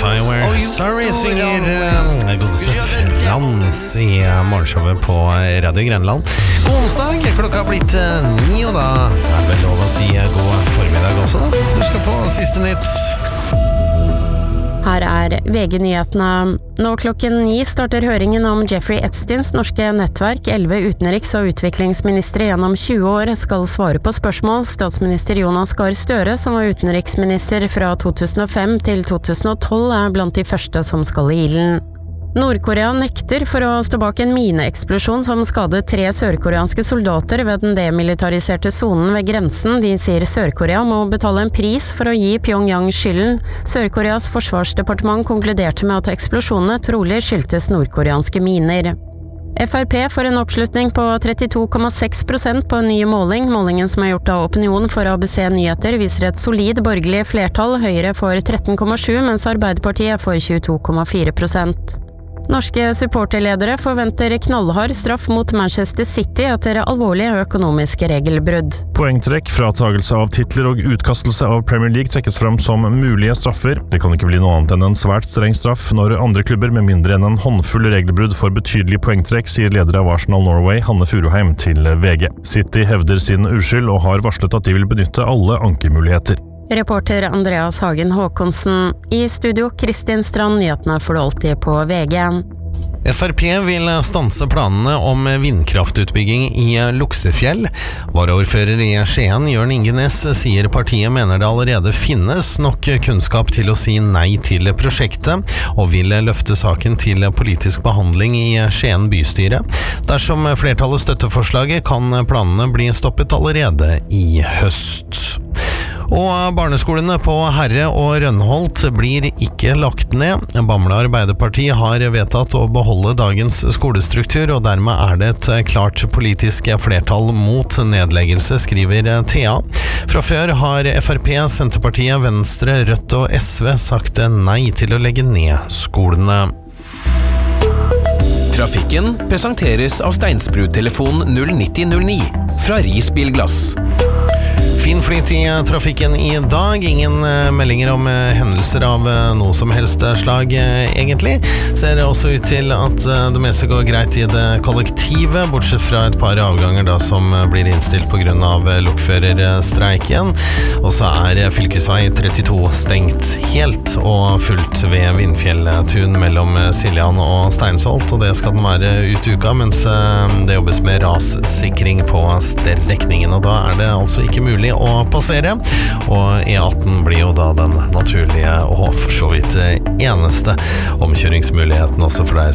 Fireware. Sorry, synger godeste Frans i morgenshowet på Radio Grenland. God onsdag, klokka har blitt 9, og da er det vel lov å si god formiddag også da. Du skal få siste nytt. Her er VG-nyhetene. Nå klokken 9 starter høringen om Jeffrey Epsteins norske nettverk. 11 utenriks- og utviklingsministre gjennom 20 år skal svare på spørsmål. Statsminister Jonas Gahr Støre, som var utenriksminister fra 2005 til 2012, er blant de første som skal i ilden. Nord-Korea nekter for å stå bak en mineeksplosjon som skadet 3 sørkoreanske soldater ved den demilitariserte sonen ved grensen. De sier Sør-Korea må betale en pris for å gi Pyongyang skylden. Sør-Koreas forsvarsdepartement konkluderte med at eksplosjonene trolig skyldtes nordkoreanske miner. FrP får en oppslutning på 32,6% på en ny måling. Målingen som er gjort av Opinion for ABC Nyheter viser et solid borgerlig flertall. Høyre får 13,7%, mens Arbeiderpartiet får 22,4%. Norske supporterledere forventer knallhard straff mot Manchester City etter alvorlige økonomiske regelbrudd. Poengtrekk, fratagelse av titler og utkastelse av Premier League trekkes fram som mulige straffer. Det kan ikke bli noe annet enn en svært streng straff når andre klubber med mindre enn en håndfull regelbrudd får betydelig poengtrekk, sier leder av Arsenal Norway, Hanne Furuheim, til VG. City hevder sin uskyld og har varslet at de vil benytte alle ankemuligheter. Reporter Andreas Hagen Håkonsen. I studio Kristin Strand, nyhetene får du alltid på VG. FrP vil stanse planene om vindkraftutbygging i Luksefjell. Varaordfører i Skien, Jørn Ingenes, sier partiet mener det allerede finnes nok kunnskap til å si nei til prosjektet, og vil løfte saken til politisk behandling i Skien bystyre. Dersom flertallet støtter forslaget, kan planene bli stoppet allerede i høst. Og barneskolene på Herre og Rønholt blir ikke lagt ned. Bamble Arbeiderparti har vedtatt å beholde dagens skolestruktur, og dermed er det et klart politisk flertall mot nedleggelse, skriver Thea. Fra før har FrP, Senterpartiet, Venstre, Rødt og SV sagt nei til å legge ned skolene. Trafikken presenteres av Steinsbrud-telefon 09009 fra Ris Bilglass. Fin flyt i trafikken i dag. Ingen meldinger om hendelser av noe som helst slag, egentlig. Ser også ut til at det meste går greit i det kollektive, bortsett fra et par avganger da som blir innstilt på grunn av lokførerstreiken. Og så er fylkesvei 32 stengt helt og fullt ved Vindfjelltun mellom Siljan og Steinsholt, og det skal den være ut uka, mens det jobbes med rassikring på strekningen, og da er det altså ikke mulig å passere, og E18 blir jo da den naturlige og for så vidt eneste omkjøringsmuligheten også for deg